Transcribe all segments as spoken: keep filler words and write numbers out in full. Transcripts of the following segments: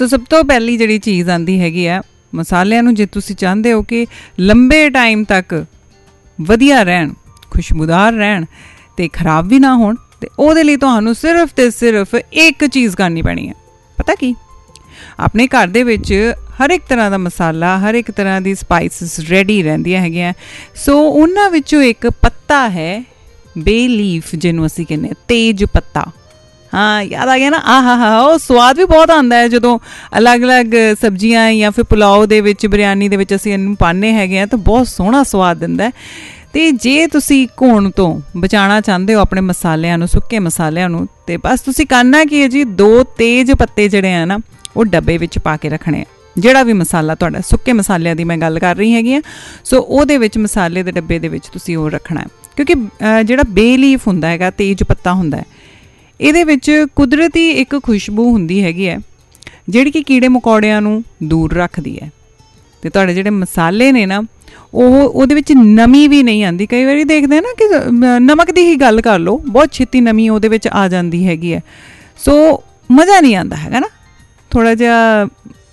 ਸੋ ਸਭ ਤੋਂ ਪਹਿਲੀ ਜਿਹੜੀ ਚੀਜ਼ ਆਉਂਦੀ ਹੈਗੀ ਆ, ਮਸਾਲਿਆਂ ਨੂੰ ਜੇ ਤੁਸੀਂ ਚਾਹੁੰਦੇ ਹੋ ਕਿ ਲੰਬੇ ਟਾਈਮ ਤੱਕ ਵਧੀਆ ਰਹਿਣ, ਖੁਸ਼ਬੂਦਾਰ ਰਹਿਣ ਅਤੇ ਖਰਾਬ ਵੀ ਨਾ ਹੋਣ, ਅਤੇ ਉਹਦੇ ਲਈ ਤੁਹਾਨੂੰ ਸਿਰਫ ਅਤੇ ਸਿਰਫ ਇੱਕ ਚੀਜ਼ ਕਰਨੀ ਪੈਣੀ ਹੈ। ਪਤਾ ਕੀ, ਆਪਣੇ ਘਰ ਦੇ ਵਿੱਚ ਹਰ ਇੱਕ ਤਰ੍ਹਾਂ ਦਾ ਮਸਾਲਾ, ਹਰ ਇੱਕ ਤਰ੍ਹਾਂ ਦੀ ਸਪਾਈਸਿਸ ਰੈਡੀ ਰਹਿੰਦੀਆਂ ਹੈਗੀਆਂ। ਸੋ ਉਹਨਾਂ ਵਿੱਚੋਂ ਇੱਕ ਪੱਤਾ ਹੈ ਬੇ ਲੀਫ, ਜਿਹਨੂੰ ਅਸੀਂ ਕਹਿੰਦੇ ਹਾਂ ਤੇਜ ਪੱਤਾ। ਹਾਂ, ਯਾਦ ਆ ਗਿਆ ਨਾ? ਆਹ ਹਾ ਹਾ ਉਹ ਸਵਾਦ ਵੀ ਬਹੁਤ ਆਉਂਦਾ ਹੈ ਜਦੋਂ ਅਲੱਗ-ਅਲੱਗ ਸਬਜ਼ੀਆਂ ਜਾਂ ਫਿਰ ਪੁਲਾਓ ਦੇ ਵਿੱਚ, ਬਿਰਿਆਨੀ ਦੇ ਵਿੱਚ ਅਸੀਂ ਇਹਨੂੰ ਪਾਉਂਦੇ ਹੈਗੇ ਹਾਂ ਤਾਂ ਬਹੁਤ ਸੋਹਣਾ ਸਵਾਦ ਦਿੰਦਾ। ਅਤੇ ਜੇ ਤੁਸੀਂ ਘੁਣ ਤੋਂ ਬਚਾਉਣਾ ਚਾਹੁੰਦੇ ਹੋ ਆਪਣੇ ਮਸਾਲਿਆਂ ਨੂੰ, ਸੁੱਕੇ ਮਸਾਲਿਆਂ ਨੂੰ, ਅਤੇ ਬਸ ਤੁਸੀਂ ਕਰਨਾ ਕੀ ਹੈ ਜੀ, ਦੋ ਤੇਜ਼ ਪੱਤੇ ਜਿਹੜੇ ਆ ਨਾ ਉਹ ਡੱਬੇ ਵਿੱਚ ਪਾ ਕੇ ਰੱਖਣੇ ਆ। ਜਿਹੜਾ ਵੀ ਮਸਾਲਾ ਤੁਹਾਡਾ, ਸੁੱਕੇ ਮਸਾਲਿਆਂ ਦੀ ਮੈਂ ਗੱਲ ਕਰ ਰਹੀ ਹੈਗੀ ਹਾਂ, ਸੋ ਉਹਦੇ ਵਿੱਚ ਮਸਾਲੇ ਦੇ ਡੱਬੇ ਦੇ ਵਿੱਚ ਤੁਸੀਂ ਉਹ ਰੱਖਣਾ, ਕਿਉਂਕਿ ਜਿਹੜਾ ਬੇ ਲੀਫ ਹੁੰਦਾ ਹੈਗਾ, ਤੇਜ ਪੱਤਾ ਹੁੰਦਾ, ਇਹਦੇ ਵਿੱਚ ਕੁਦਰਤੀ ਇੱਕ ਖੁਸ਼ਬੂ ਹੁੰਦੀ ਹੈਗੀ ਹੈ ਜਿਹੜੀ ਕਿ ਕੀੜੇ ਮਕੌੜਿਆਂ ਨੂੰ ਦੂਰ ਰੱਖਦੀ ਹੈ। ਅਤੇ ਤੁਹਾਡੇ ਜਿਹੜੇ ਮਸਾਲੇ ਨੇ ਨਾ ਉਹ ਉਹਦੇ ਵਿੱਚ ਨਮੀ ਵੀ ਨਹੀਂ ਆਉਂਦੀ। ਕਈ ਵਾਰੀ ਦੇਖਦੇ ਨਾ ਕਿ ਨਮਕ ਦੀ ਹੀ ਗੱਲ ਕਰ ਲਓ, ਬਹੁਤ ਛੇਤੀ ਨਮੀ ਉਹਦੇ ਵਿੱਚ ਆ ਜਾਂਦੀ ਹੈਗੀ ਹੈ, ਸੋ ਮਜ਼ਾ ਨਹੀਂ ਆਉਂਦਾ ਹੈਗਾ ਨਾ। ਥੋੜ੍ਹਾ ਜਿਹਾ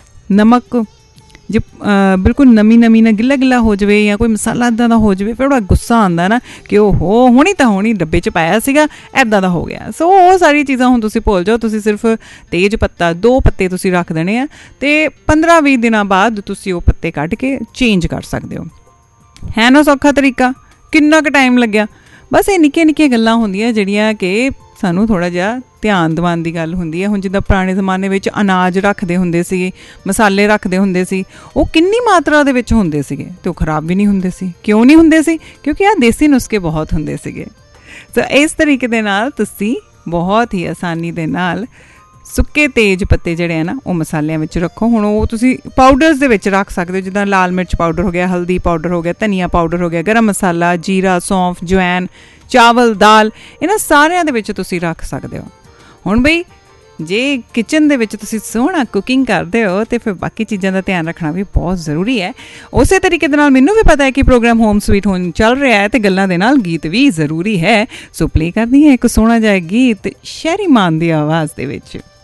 ਨਮਕ ਜੇ ਬਿਲਕੁਲ ਨਮੀ ਨਮੀ ਨਾਲ ਗਿੱਲਾ ਗਿੱਲਾ ਹੋ ਜਾਵੇ ਜਾਂ ਕੋਈ ਮਸਾਲਾ ਇੱਦਾਂ ਦਾ ਹੋ ਜਾਵੇ, ਫਿਰ ਬੜਾ ਗੁੱਸਾ ਆਉਂਦਾ ਨਾ ਕਿ ਉਹ ਹੋ ਹੁਣੀ ਤਾਂ ਹੁਣੀ ਡੱਬੇ 'ਚ ਪਾਇਆ ਸੀਗਾ, ਇੱਦਾਂ ਦਾ ਹੋ ਗਿਆ। ਸੋ ਉਹ ਸਾਰੀਆਂ ਚੀਜ਼ਾਂ ਹੁਣ ਤੁਸੀਂ ਭੁੱਲ ਜਾਓ। ਤੁਸੀਂ ਸਿਰਫ ਤੇਜ਼ ਪੱਤਾ, ਦੋ ਪੱਤੇ ਤੁਸੀਂ ਰੱਖ ਦੇਣੇ ਆ, ਅਤੇ ਪੰਦਰਾਂ ਵੀਹ ਦਿਨਾਂ ਬਾਅਦ ਤੁਸੀਂ ਉਹ ਪੱਤੇ ਕੱਢ ਕੇ ਚੇਂਜ ਕਰ ਸਕਦੇ ਹੋ। ਹੈ ਨਾ ਸੌਖਾ ਤਰੀਕਾ? ਕਿੰਨਾ ਕੁ ਟਾਈਮ ਲੱਗਿਆ? ਬਸ ਇਹ ਨਿੱਕੀਆਂ ਨਿੱਕੀਆਂ ਗੱਲਾਂ ਹੁੰਦੀਆਂ ਜਿਹੜੀਆਂ ਕਿ ਸਾਨੂੰ ਥੋੜ੍ਹਾ ਜਿਹਾ ਧਿਆਨ ਦਿਵਾਉਣ ਦੀ ਗੱਲ ਹੁੰਦੀ ਹੈ। ਹੁਣ ਜਿੱਦਾਂ ਪੁਰਾਣੇ ਜ਼ਮਾਨੇ ਵਿੱਚ ਅਨਾਜ ਰੱਖਦੇ ਹੁੰਦੇ ਸੀਗੇ, ਮਸਾਲੇ ਰੱਖਦੇ ਹੁੰਦੇ ਸੀ, ਉਹ ਕਿੰਨੀ ਮਾਤਰਾ ਦੇ ਵਿੱਚ ਹੁੰਦੇ ਸੀਗੇ ਅਤੇ ਉਹ ਖਰਾਬ ਵੀ ਨਹੀਂ ਹੁੰਦੇ ਸੀ। ਕਿਉਂ ਨਹੀਂ ਹੁੰਦੇ ਸੀ? ਕਿਉਂਕਿ ਆਹ ਦੇਸੀ ਨੁਸਖੇ ਬਹੁਤ ਹੁੰਦੇ ਸੀਗੇ। ਸੋ ਇਸ ਤਰੀਕੇ ਦੇ ਨਾਲ ਤੁਸੀਂ ਬਹੁਤ ਹੀ ਆਸਾਨੀ ਦੇ ਨਾਲ ਸੁੱਕੇ ਤੇਜ਼ ਪੱਤੇ ਜਿਹੜੇ ਆ ਨਾ ਉਹ ਮਸਾਲਿਆਂ ਵਿੱਚ ਰੱਖੋ। ਹੁਣ ਉਹ ਤੁਸੀਂ ਪਾਊਡਰਸ ਦੇ ਵਿੱਚ ਰੱਖ ਸਕਦੇ ਹੋ, ਜਿੱਦਾਂ ਲਾਲ ਮਿਰਚ ਪਾਊਡਰ ਹੋ ਗਿਆ, ਹਲਦੀ ਪਾਊਡਰ ਹੋ ਗਿਆ, ਧਨੀਆ ਪਾਊਡਰ ਹੋ ਗਿਆ, ਗਰਮ ਮਸਾਲਾ, ਜੀਰਾ, ਸੌਂਫ, ਜਵੈਨ, ਚਾਵਲ, ਦਾਲ, ਇਹਨਾਂ ਸਾਰਿਆਂ ਦੇ ਵਿੱਚ ਤੁਸੀਂ ਰੱਖ ਸਕਦੇ ਹੋ। ਹੁਣ ਬਈ ਜੇ ਕਿਚਨ ਦੇ ਵਿੱਚ ਤੁਸੀਂ ਸੋਹਣਾ ਕੁਕਿੰਗ ਕਰਦੇ ਹੋ ਅਤੇ ਫਿਰ ਬਾਕੀ ਚੀਜ਼ਾਂ ਦਾ ਧਿਆਨ ਰੱਖਣਾ ਵੀ ਬਹੁਤ ਜ਼ਰੂਰੀ ਹੈ। ਉਸੇ ਤਰੀਕੇ ਦੇ ਨਾਲ ਮੈਨੂੰ ਵੀ ਪਤਾ ਹੈ ਕਿ ਪ੍ਰੋਗਰਾਮ ਹੋਮ ਸਵੀਟ ਹੋਮ ਚੱਲ ਰਿਹਾ ਹੈ ਅਤੇ ਗੱਲਾਂ ਦੇ ਨਾਲ ਗੀਤ ਵੀ ਜ਼ਰੂਰੀ ਹੈ। ਸੋ ਪਲੇ ਕਰਦੀ ਹੈ ਇੱਕ ਸੋਹਣਾ ਜਿਹਾ ਗੀਤ ਸ਼ਹਿਰੀ ਮਾਨ ਦੀ ਆਵਾਜ਼ ਦੇ ਵਿੱਚ।